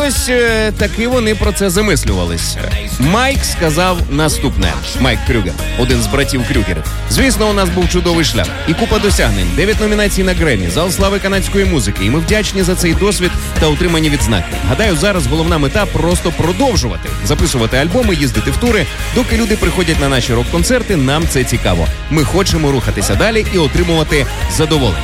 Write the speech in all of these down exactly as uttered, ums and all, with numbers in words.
виявилось, таки вони про це замислювались. Майк сказав наступне. Майк Крюгер, один з братів Крюгерів. Звісно, у нас був чудовий шлях і купа досягнень. Дев'ять номінацій на Греммі, зал слави канадської музики. І ми вдячні за цей досвід та отримані відзнаки. Гадаю, зараз головна мета просто продовжувати. Записувати альбоми, їздити в тури. Доки люди приходять на наші рок-концерти, нам це цікаво. Ми хочемо рухатися далі і отримувати задоволення.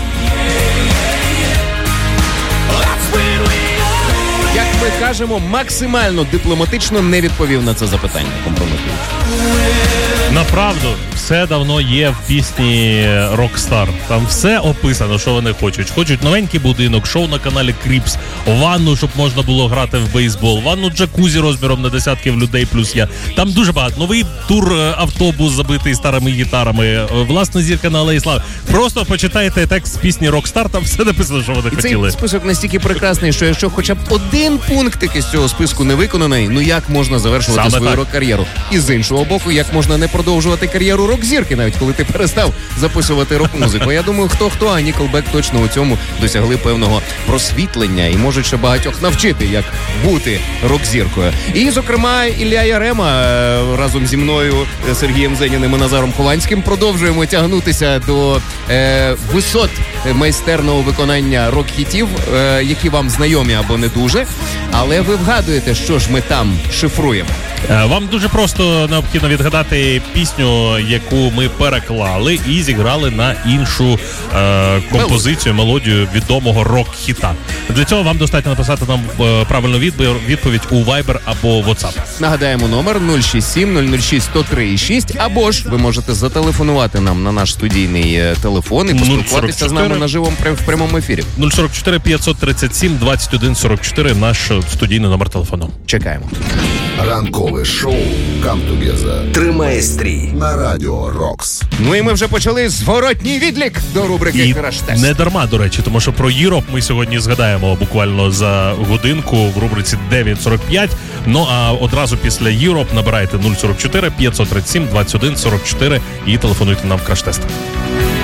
Як ми кажемо, максимально дипломатично не відповів на це запитання. Компроментуючи. Направду, все давно є в пісні «Рокстар». Там все описано, що вони хочуть. Хочуть новенький будинок, шоу на каналі «Кріпс», ванну, щоб можна було грати в бейсбол, ванну джакузі розміром на десятків людей плюс я. Там дуже багато. Новий тур-автобус, забитий старими гітарами, власна зірка на Алеї Слави. Просто почитайте текст з пісні «Рокстар», там все написано, що вони і хотіли. Цей список настільки прекрасний, що якщо хоча б один пунктик із цього списку не виконаний, ну як можна завершувати Саме свою так. рок-кар'єру? І з іншого боку, як можна не продовжувати кар'єру рок-зірки, навіть коли ти перестав записувати рок-музику. Я думаю, хто-хто, а Nickelback точно у цьому досягли певного просвітлення і можуть ще багатьох навчити, як бути рок-зіркою. І, зокрема, Ілля Ярема разом зі мною, Сергієм Зеніним і Назаром Хованським продовжуємо тягнутися до е, висот майстерного виконання рок-хітів, е, які вам знайомі або не дуже. Але ви вгадуєте, що ж ми там шифруємо. Вам дуже просто необхідно відгадати пісню, яку ми переклали і зіграли на іншу е, композицію, мелодію відомого рок-хіта. Для цього вам достатньо написати нам е, правильну відповідь у Viber або WhatsApp. Нагадаємо номер нуль шість сім нуль нуль шість сто три шість, або ж ви можете зателефонувати нам на наш студійний е, телефон і поспілкуватися з нами наживо в прямому ефірі. нуль сорок чотири п'ятсот тридцять сім двадцять один сорок чотири наш студійний номер телефону. Чекаємо. Ранкове шоу «Come Together» тримає стрій на Радіо Рокс. Ну і ми вже почали зворотній відлік до рубрики «Краш-тест». Не дарма, до речі, тому що про Європ ми сьогодні згадаємо буквально за годинку в рубриці дев'ять сорок п'ять. Ну а одразу після Європ набирайте нуль сорок чотири п'ятсот тридцять сім двадцять один сорок чотири і телефонуйте нам в «Краш-тест».